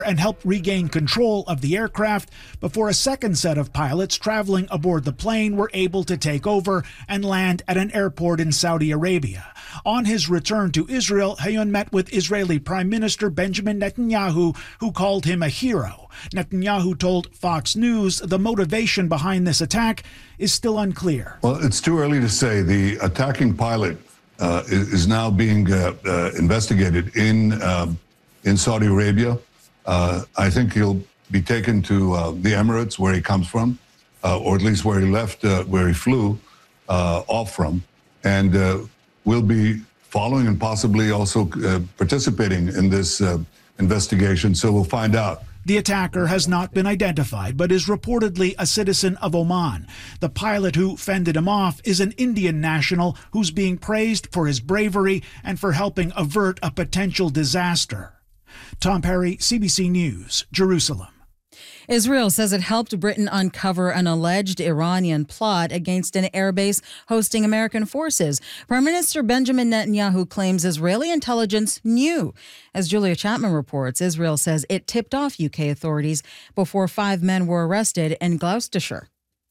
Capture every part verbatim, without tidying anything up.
and helped regain control of the aircraft before a second set of pilots traveling aboard the plane were able to take over and land at an airport in Saudi Arabia. On his return to Israel, Hayun met with Israeli Prime Minister Benjamin Netanyahu, who called him a hero. Netanyahu told Fox News the motivation behind this attack is still unclear. Well, it's too early to say. The attacking pilot uh, is, is now being uh, uh, investigated in, uh, in Saudi Arabia. Uh, I think he'll be taken to uh, the Emirates, where he comes from, uh, or at least where he left, uh, where he flew uh, off from, and uh, we'll be following and possibly also uh, participating in this uh, investigation, so we'll find out. The attacker has not been identified, but is reportedly a citizen of Oman. The pilot who fended him off is an Indian national who's being praised for his bravery and for helping avert a potential disaster. Tom Perry, C B C News, Jerusalem. Israel says it helped Britain uncover an alleged Iranian plot against an airbase hosting American forces. Prime Minister Benjamin Netanyahu claims Israeli intelligence knew. As Julia Chapman reports, Israel says it tipped off U K authorities before five men were arrested in Gloucestershire.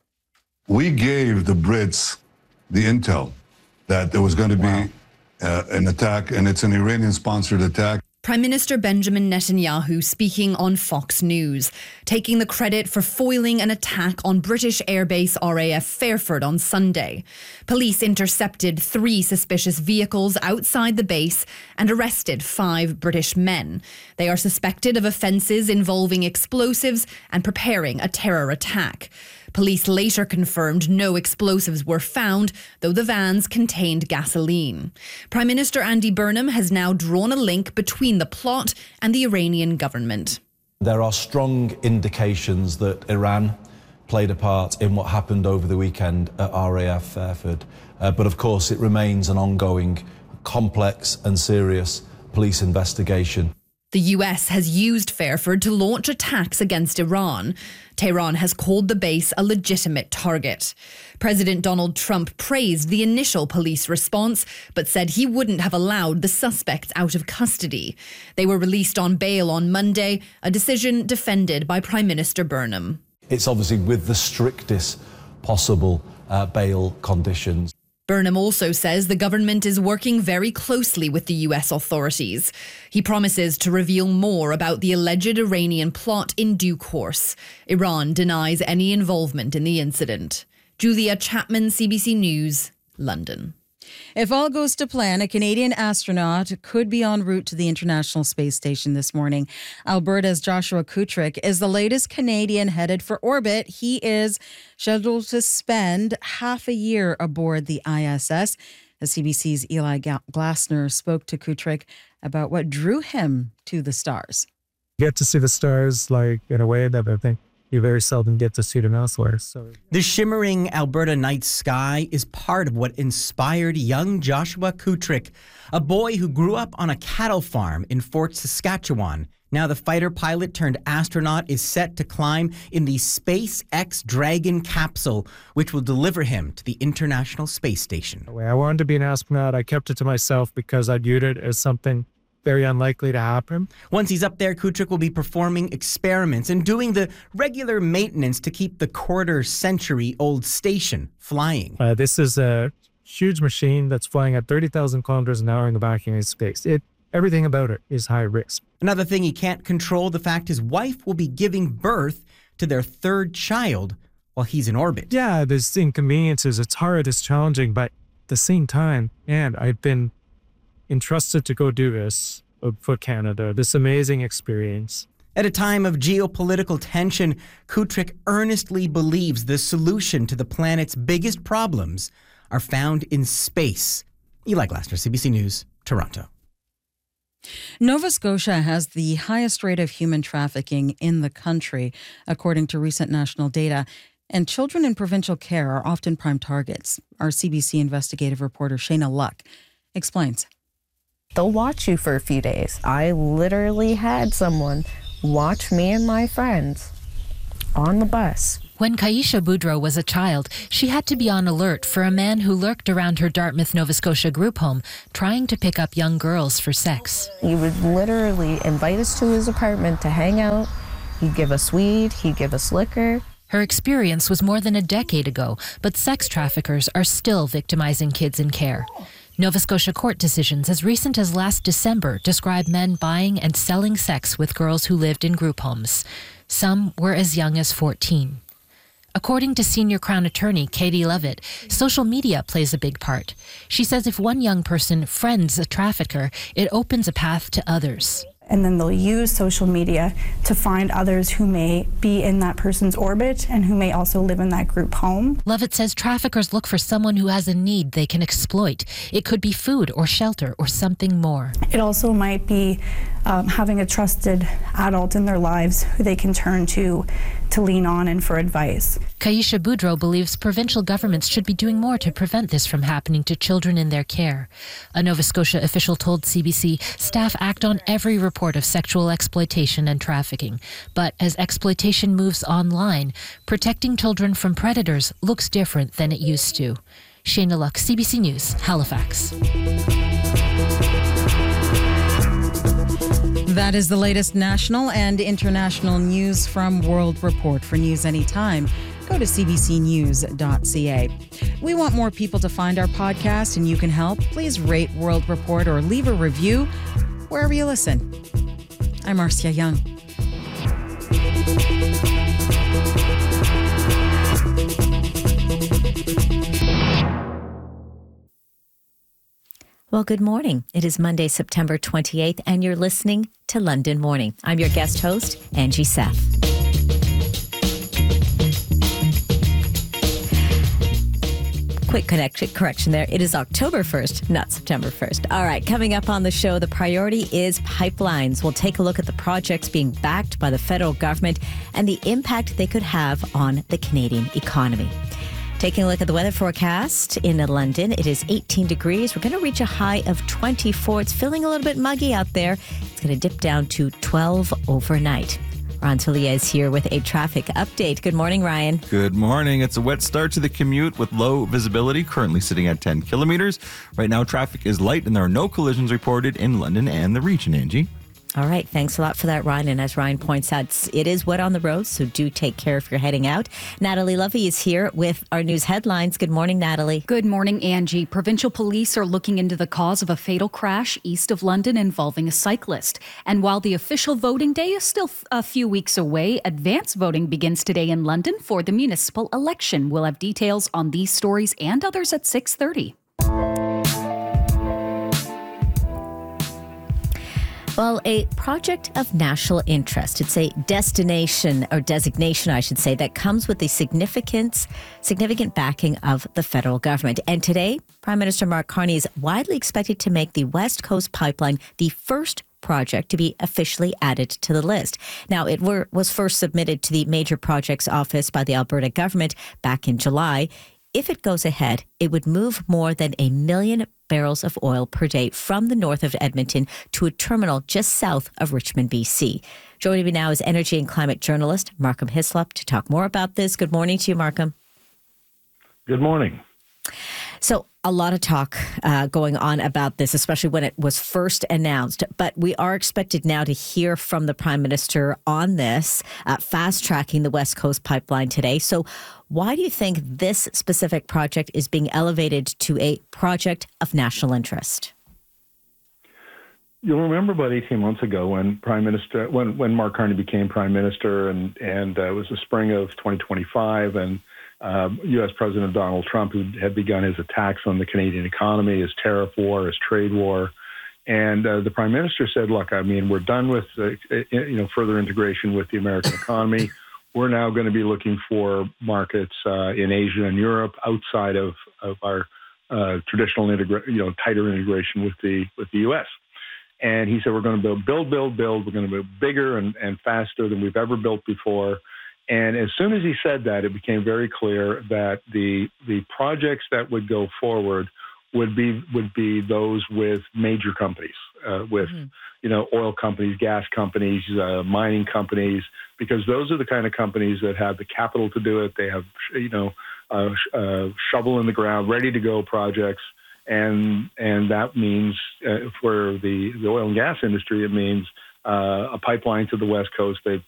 We gave the Brits the intel that there was going to be wow. uh, an attack, and it's an Iranian-sponsored attack. Prime Minister Benjamin Netanyahu speaking on Fox News, taking the credit for foiling an attack on British airbase R A F Fairford on Sunday. Police intercepted three suspicious vehicles outside the base and arrested five British men. They are suspected of offences involving explosives and preparing a terror attack. Police later confirmed no explosives were found, though the vans contained gasoline. Prime Minister Andy Burnham has now drawn a link between the plot and the Iranian government. There are strong indications that Iran played a part in what happened over the weekend at R A F Fairford. Uh, but of course, it remains an ongoing, complex and serious police investigation. The U S has used Fairford to launch attacks against Iran. Tehran has called the base a legitimate target. President Donald Trump praised the initial police response, but said he wouldn't have allowed the suspects out of custody. They were released on bail on Monday, a decision defended by Prime Minister Burnham. It's obviously with the strictest possible uh, bail conditions. Burnham also says the government is working very closely with the U S authorities. He promises to reveal more about the alleged Iranian plot in due course. Iran denies any involvement in the incident. Julia Chapman, C B C News, London. If all goes to plan, a Canadian astronaut could be en route to the International Space Station this morning. Alberta's Joshua Kutrick is the latest Canadian headed for orbit. He is scheduled to spend half a year aboard the I S S. As C B C's Eli Glasner spoke to Kutrick about what drew him to the stars. You get to see the stars like in a way that I think you very seldom get to see them elsewhere. So the shimmering Alberta night sky is part of what inspired young Joshua Kutrick, a boy who grew up on a cattle farm in Fort Saskatchewan. Now the fighter pilot turned astronaut is set to climb in the SpaceX Dragon capsule, which will deliver him to the International Space Station. I wanted to be an astronaut. I kept it to myself because I viewed it as something very unlikely to happen. Once he's up there, Kutrick will be performing experiments and doing the regular maintenance to keep the quarter-century-old station flying. Uh, this is a huge machine that's flying at thirty thousand kilometers an hour in the vacuum of space. It, everything about it is high risk. Another thing he can't control, the fact his wife will be giving birth to their third child while he's in orbit. Yeah, there's inconveniences. It's hard, it's challenging, but at the same time, and I've been entrusted to go do this for Canada, this amazing experience. At a time of geopolitical tension, Kutrick earnestly believes the solution to the planet's biggest problems are found in space. Eli Glasner, C B C News, Toronto. Nova Scotia has the highest rate of human trafficking in the country, according to recent national data, and children in provincial care are often prime targets. Our C B C investigative reporter Shayna Luck explains. They'll watch you for a few days. I literally had someone watch me and my friends on the bus When Kaisha Boudreau was a child, she had to be on alert for a man who lurked around her Dartmouth, Nova Scotia group home, trying to pick up young girls for sex. He would literally invite us to his apartment to hang out. He'd give us weed, he'd give us liquor. Her experience was more than a decade ago, but sex traffickers are still victimizing kids in care. Nova Scotia court decisions as recent as last December describe men buying and selling sex with girls who lived in group homes. Some were as young as fourteen. According to senior Crown attorney Katie Levitt, social media plays a big part. She says if one young person friends a trafficker, it opens a path to others. And then they'll use social media to find others who may be in that person's orbit and who may also live in that group home. Levitt says traffickers look for someone who has a need they can exploit. It could be food or shelter or something more. It also might be um, having a trusted adult in their lives who they can turn to to lean on and for advice. Kaisha Boudreau believes provincial governments should be doing more to prevent this from happening to children in their care. A Nova Scotia official told C B C staff act on every report of sexual exploitation and trafficking. But as exploitation moves online, protecting children from predators looks different than it used to. Shayna Luck, C B C News, Halifax. That is the latest national and international news from World Report. For news anytime, go to c b c news dot c a. We want more people to find our podcast, and you can help. Please rate World Report or leave a review wherever you listen. I'm Marcia Young. Well, good morning. It is Monday, September twenty-eighth, and you're listening to London Morning. I'm your guest host, Angie Seth. Quick connect- correction there. It is October first, not September first. All right, coming up on the show, the priority is pipelines. We'll take a look at the projects being backed by the federal government and the impact they could have on the Canadian economy. Taking a look at the weather forecast in London, it is eighteen degrees. We're going to reach a high of twenty-four. It's feeling a little bit muggy out there. It's going to dip down to twelve overnight. Ron Tullia is here with a traffic update. Good morning, Ryan. Good morning. It's a wet start to the commute with low visibility, currently sitting at ten kilometers. Right now, traffic is light and there are no collisions reported in London and the region, Angie. All right. Thanks a lot for that, Ryan. And as Ryan points out, it is wet on the road, so do take care if you're heading out. Natalie Lovey is here with our news headlines. Good morning, Natalie. Good morning, Angie. Provincial police are looking into the cause of a fatal crash east of London involving a cyclist. And while the official voting day is still a few weeks away, advance voting begins today in London for the municipal election. We'll have details on these stories and others at six thirty. Well, a project of national interest. It's a destination or designation, I should say, that comes with the significance, significant backing of the federal government. And today, Prime Minister Mark Carney is widely expected to make the West Coast Pipeline the first project to be officially added to the list. Now, it were, was first submitted to the Major Projects Office by the Alberta government back in July. If it goes ahead, it would move more than a million barrels of oil per day from the north of Edmonton to a terminal just south of Richmond, B C. Joining me now is energy and climate journalist Markham Hislop to talk more about this. Good morning to you, Markham. Good morning. So a lot of talk uh, going on about this, especially when it was first announced. But we are expected now to hear from the Prime Minister on this, uh, fast-tracking the West Coast Pipeline today. So why do you think this specific project is being elevated to a project of national interest? You'll remember about eighteen months ago when Prime Minister, when, when Mark Carney became Prime Minister, and, and uh, it was the spring of twenty twenty-five, and Uh, U S President Donald Trump had begun his attacks on the Canadian economy, his tariff war, his trade war. And uh, the Prime Minister said, look, I mean, we're done with uh, you know, further integration with the American economy. We're now going to be looking for markets uh, in Asia and Europe outside of, of our uh, traditional, integra- you know, tighter integration with the with the U S. And he said, we're going to build, build, build, build. We're going to build bigger and, and faster than we've ever built before. And as soon as he said that, it became very clear that the the projects that would go forward would be would be those with major companies, uh, with mm-hmm. you know oil companies, gas companies, uh, mining companies, because those are the kind of companies that have the capital to do it. They have you know uh, uh, shovel in the ground, ready to go projects, and and that means uh, for the, the oil and gas industry, it means uh, a pipeline to the West Coast. They've